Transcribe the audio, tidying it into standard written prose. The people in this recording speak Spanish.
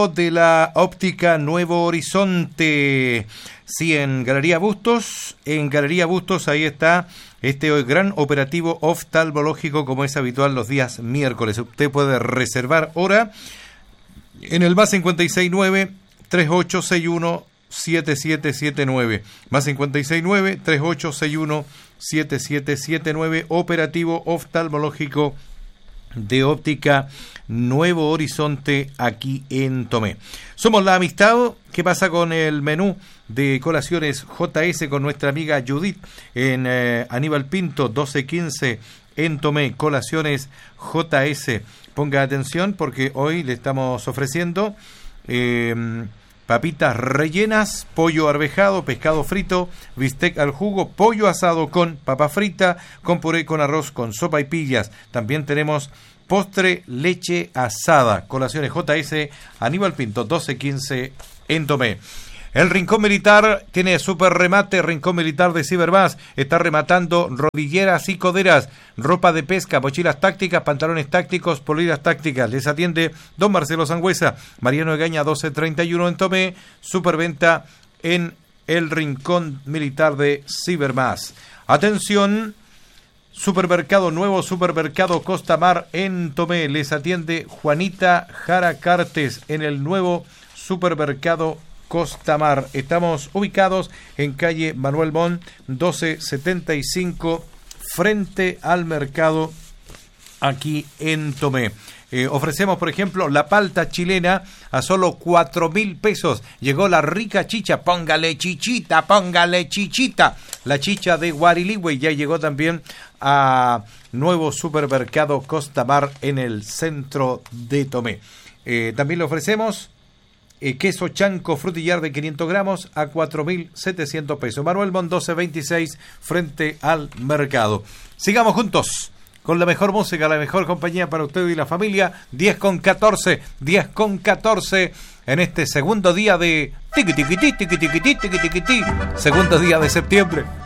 de la óptica Nuevo Horizonte. Sí, en Galería Bustos, ahí está este gran operativo oftalmológico como es habitual los días miércoles. Usted puede reservar hora en el +569 3861 7779, +569 3861 7779, operativo oftalmológico de óptica Nuevo Horizonte aquí en Tomé. Somos La Amistad. ¿Qué pasa con el menú de colaciones JS con nuestra amiga Judith en Aníbal Pinto 1215 en Tomé? Colaciones JS. Ponga atención porque hoy le estamos ofreciendo papitas rellenas, pollo arvejado, pescado frito, bistec al jugo, pollo asado con papa frita, con puré, con arroz, con sopa y pillas. También tenemos postre, leche asada. Colaciones JS, Aníbal Pinto, 1215 en Tomé. El Rincón Militar tiene super remate. Rincón Militar de Ciberbás está rematando rodilleras y coderas, ropa de pesca, mochilas tácticas, pantalones tácticos, poleras tácticas. Les atiende don Marcelo Sangüesa, Mariano Egaña 1231 en Tomé. Superventa en el Rincón Militar de Ciberbás. Atención, supermercado nuevo, supermercado Costa Mar en Tomé. Les atiende Juanita Jara Cartes en el nuevo supermercado Costa Mar. Estamos ubicados en calle Manuel Montt 1275 frente al mercado aquí en Tomé. Ofrecemos, por ejemplo, la palta chilena a solo 4.000 pesos. Llegó la rica chicha, póngale chichita. La chicha de Guariligüe ya llegó también a nuevo supermercado Costa Mar en el centro de Tomé. También le ofrecemos queso chanco frutillar de 500 gramos a 4.700 pesos. Manuel Montt 1226 frente al mercado. Sigamos juntos con la mejor música, la mejor compañía para usted y la familia. 10:14 en este segundo día de segundo día de septiembre.